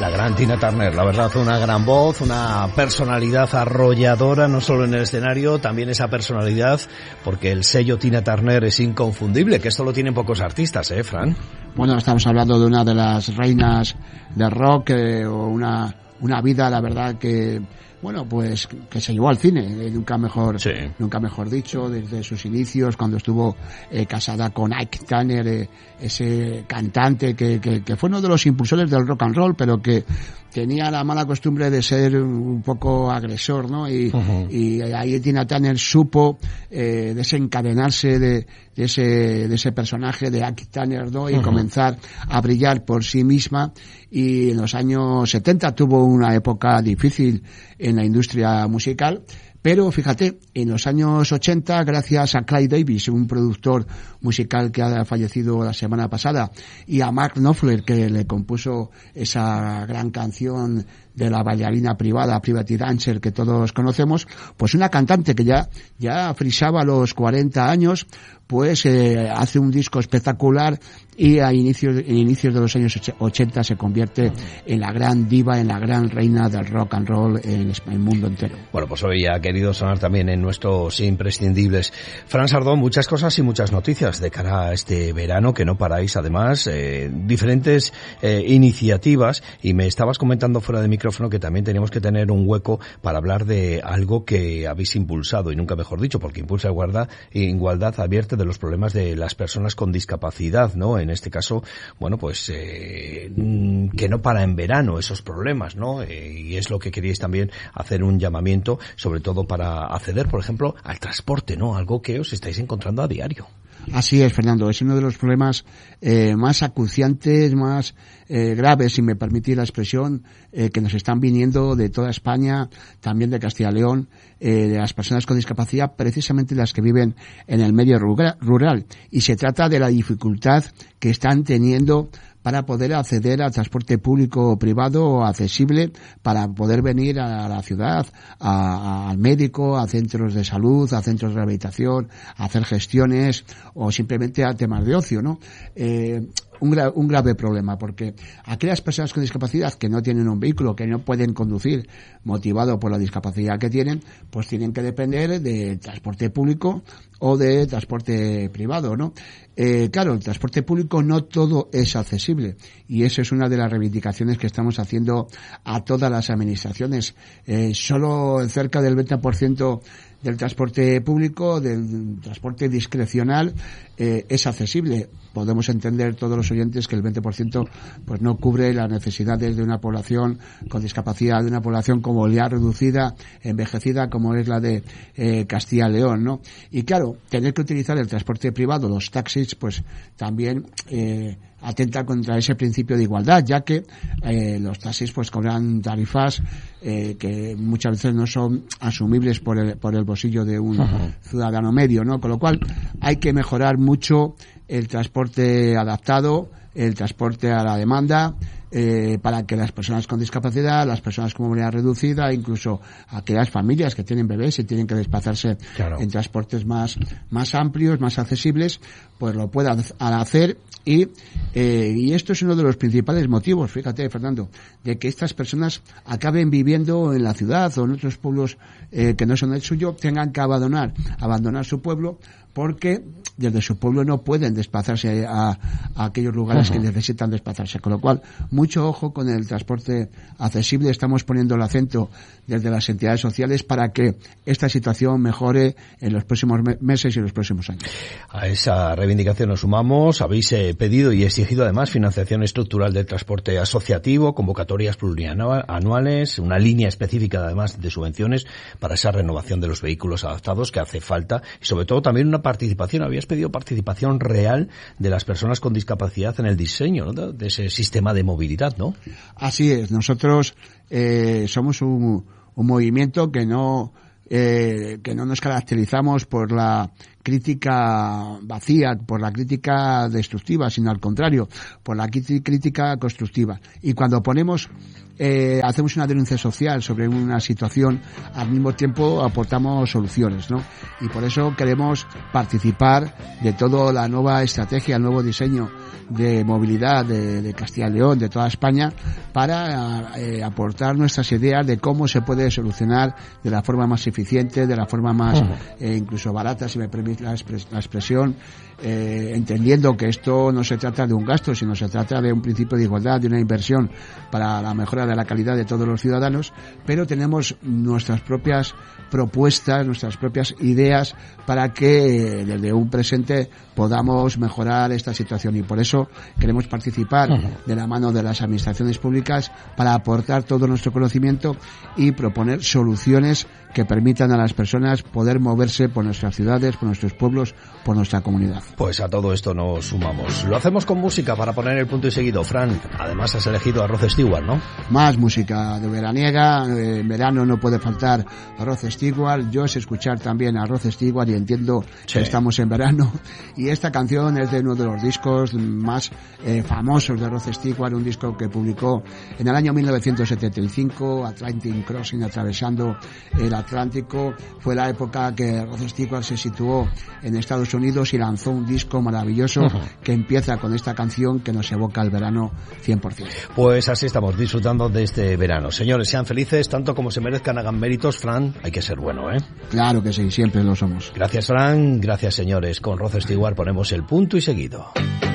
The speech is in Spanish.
La gran Tina Turner, la verdad, una gran voz, una personalidad arrolladora, no solo en el escenario, también esa personalidad, porque el sello Tina Turner es inconfundible, que esto lo tienen pocos artistas, Fran. Bueno, estamos hablando de una de las reinas del rock, o una vida, la verdad, que bueno, pues que se llevó al cine, nunca mejor dicho, desde sus inicios, cuando estuvo casada con Ike Turner, ese cantante que fue uno de los impulsores del rock and roll, pero que tenía la mala costumbre de ser un poco agresor, ¿no? Y ahí Tina Turner supo desencadenarse de ese personaje de Ike Turner, ¿no? Y comenzar a brillar por sí misma. Y en los años 70 tuvo una época difícil en la industria musical, pero fíjate, en los años 80, gracias a Clive Davis, un productor musical que ha fallecido la semana pasada, y a Mark Knopfler, que le compuso esa gran canción de la bailarina privada, Private Dancer, que todos conocemos, pues una cantante que ya frisaba los 40 años, pues hace un disco espectacular y en inicios de los años 80 se convierte en la gran diva, en la gran reina del rock and roll en el mundo entero. Bueno, pues hoy ha querido sonar también en nuestros imprescindibles. Fran Sardón, muchas cosas y muchas noticias de cara a este verano, que no paráis, además, diferentes iniciativas, y me estabas comentando fuera de micrófono que también teníamos que tener un hueco para hablar de algo que habéis impulsado, y nunca mejor dicho, porque Impulsa Igualdad advierte de los problemas de las personas con discapacidad, ¿no? En este caso, bueno, pues que no para en verano esos problemas, ¿no? Y es lo que queríais también hacer un llamamiento, sobre todo para acceder, por ejemplo, al transporte, ¿no? Algo que os estáis encontrando a diario. Así es, Fernando, es uno de los problemas más acuciantes, más graves, si me permitís la expresión, que nos están viniendo de toda España, también de Castilla y León, de las personas con discapacidad, precisamente las que viven en el medio rural. Y se trata de la dificultad que están teniendo para poder acceder al transporte público o privado accesible, para poder venir a la ciudad, al médico, a centros de salud, a centros de rehabilitación, a hacer gestiones o simplemente a temas de ocio, ¿no? Un grave problema, porque aquellas personas con discapacidad que no tienen un vehículo, que no pueden conducir motivado por la discapacidad que tienen, pues tienen que depender de transporte público o de transporte privado, ¿no? Claro, el transporte público no todo es accesible, y eso es una de las reivindicaciones que estamos haciendo a todas las administraciones. Solo cerca del 20% del transporte público, del transporte discrecional, es accesible. Podemos entender todos los oyentes que el 20% pues no cubre las necesidades de una población con discapacidad, de una población como ya reducida, envejecida, como es la de Castilla y León, ¿no? Y claro, tener que utilizar el transporte privado, los taxis, pues también atenta contra ese principio de igualdad, ya que los taxis pues cobran tarifas que muchas veces no son asumibles por el bolsillo de un ciudadano medio, ¿no? Con lo cual hay que mejorar mucho el transporte adaptado, el transporte a la demanda, para que las personas con discapacidad, las personas con movilidad reducida, incluso aquellas familias que tienen bebés y tienen que desplazarse en transportes más amplios, más accesibles, pues lo puedan hacer. Y esto es uno de los principales motivos, fíjate, Fernando, de que estas personas acaben viviendo en la ciudad o en otros pueblos que no son el suyo, tengan que abandonar su pueblo, porque desde su pueblo no pueden desplazarse a aquellos lugares que necesitan desplazarse. Con lo cual, mucho ojo con el transporte accesible. Estamos poniendo el acento desde las entidades sociales para que esta situación mejore en los próximos meses y en los próximos años. A esa reivindicación nos sumamos. Habéis pedido y exigido además financiación estructural del transporte asociativo, convocatorias plurianuales, una línea específica además de subvenciones para esa renovación de los vehículos adaptados que hace falta, y sobre todo también una participación. Habías pedido participación real de las personas con discapacidad en el diseño, ¿no?, de ese sistema de movilidad, ¿no? Así es. Nosotros somos un movimiento que no nos caracterizamos por la crítica vacía, por la crítica destructiva, sino al contrario, por la crítica constructiva. Y cuando hacemos una denuncia social sobre una situación, al mismo tiempo aportamos soluciones, ¿no? Y por eso queremos participar de toda la nueva estrategia, el nuevo diseño de movilidad de Castilla y León, de toda España, para aportar nuestras ideas de cómo se puede solucionar de la forma más eficiente, de la forma más incluso barata, si me permite la expresión, entendiendo que esto no se trata de un gasto, sino se trata de un principio de igualdad, de una inversión para la mejora de la calidad de todos los ciudadanos, pero tenemos nuestras propias propuestas, nuestras propias ideas para que desde un presente podamos mejorar esta situación, y por eso queremos participar de la mano de las administraciones públicas para aportar todo nuestro conocimiento y proponer soluciones que permitan a las personas poder moverse por nuestras ciudades, por nuestros pueblos, por nuestra comunidad. Pues a todo esto nos sumamos. Lo hacemos con música para poner el punto y seguido. Fran, además has elegido a Rod Stewart, ¿no? Más música de veraniega. En verano no puede faltar a Rod Stewart. Yo sé escuchar también a Rod Stewart y entiendo que estamos en verano. Y esta canción es de uno de los discos más famosos de Rod Stewart, un disco que publicó en el año 1975, Atlantic Crossing, atravesando el Atlántico. Fue la época que Rod Stewart se situó en Estados Unidos y lanzó un disco maravilloso que empieza con esta canción que nos evoca el verano 100%. Pues así estamos disfrutando de este verano. Señores, sean felices tanto como se merezcan, hagan méritos. Fran, hay que ser bueno, ¿eh? Claro que sí, siempre lo somos. Gracias, Fran. Gracias, señores. Con Rod Stewart ponemos el punto y seguido.